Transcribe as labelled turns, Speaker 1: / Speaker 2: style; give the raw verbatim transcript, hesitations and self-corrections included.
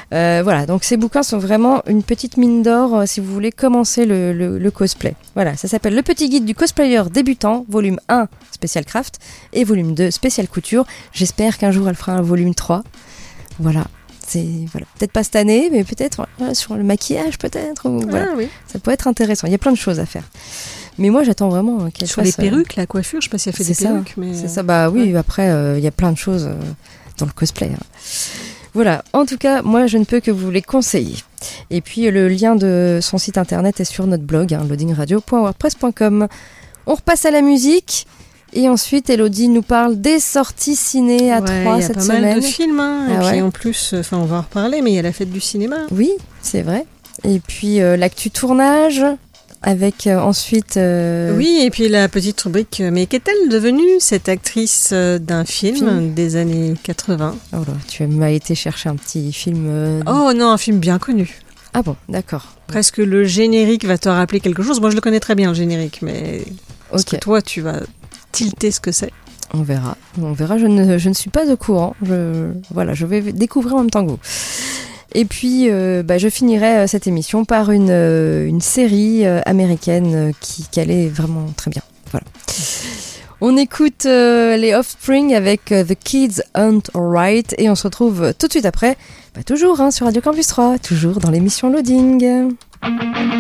Speaker 1: Euh, voilà, donc ces bouquins sont vraiment une petite mine d'or euh, si vous voulez commencer le, le, le cosplay. Voilà, ça s'appelle Le Petit Guide du Cosplayer Débutant, volume un, spécial craft, et volume deux, spécial couture. J'espère qu'un jour elle fera un volume trois. Voilà. C'est, voilà. Peut-être pas cette année, mais peut-être voilà, sur le maquillage, peut-être. Ou, voilà.
Speaker 2: Ah, oui.
Speaker 1: Ça peut être intéressant. Il y a plein de choses à faire. Mais moi, j'attends vraiment qu'elle
Speaker 2: sur
Speaker 1: fasse...
Speaker 2: les perruques, la coiffure, je sais pas si elle fait
Speaker 1: c'est
Speaker 2: des
Speaker 1: ça,
Speaker 2: perruques. Mais...
Speaker 1: C'est ça, bah oui,
Speaker 2: ouais.
Speaker 1: après, il euh, y a plein de choses euh, dans le cosplay. Hein. Voilà, en tout cas, moi, je ne peux que vous les conseiller. Et puis, le lien de son site internet est sur notre blog, hein, loading radio point wordpress point com. On repasse à la musique. Et ensuite, Elodie nous parle des sorties ciné à
Speaker 2: ouais,
Speaker 1: trois cette semaine.
Speaker 2: Il y a pas mal de films, hein,
Speaker 1: ah
Speaker 2: et
Speaker 1: ouais.
Speaker 2: puis en plus, enfin, on va en reparler, mais il y a la fête du cinéma.
Speaker 1: Oui, c'est vrai. Et puis euh, l'actu tournage, avec euh, ensuite... Euh...
Speaker 2: Oui, et puis la petite rubrique, mais qu'est-elle devenue, cette actrice euh, d'un film, film des années quatre-vingts?
Speaker 1: Oh là, tu m'as été chercher un petit film... Euh...
Speaker 2: Oh non, un film bien connu.
Speaker 1: Ah bon, d'accord.
Speaker 2: Presque le générique va te rappeler quelque chose. Moi, je le connais très bien, le générique, mais parce
Speaker 1: okay.
Speaker 2: que toi, tu vas tilter ce que c'est.
Speaker 1: On verra. On verra, je ne, je ne suis pas au courant. Je, voilà, je vais découvrir en même temps que vous. Et puis, euh, bah, je finirai euh, cette émission par une, euh, une série euh, américaine euh, qui, qui allait vraiment très bien. Voilà. On écoute euh, les Offspring avec euh, The Kids Aren't Alright et on se retrouve tout de suite après, bah, toujours hein, sur Radio Campus trois, toujours dans l'émission Loading.